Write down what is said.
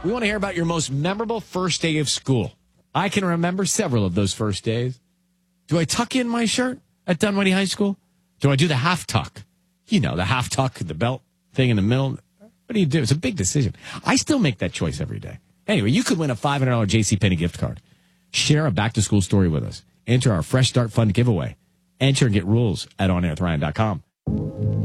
We want to hear about your most memorable first day of school. I can remember several of those first days. Do I tuck in my shirt at Dunwoody High School? Do I do the half tuck? You know, the half tuck, the belt thing in the middle. What do you do? It's a big decision. I still make that choice every day. Anyway, you could win a $500 JCPenney gift card. Share a back-to-school story with us. Enter our Fresh Start Fund giveaway. Enter and get rules at onairwithryan.com.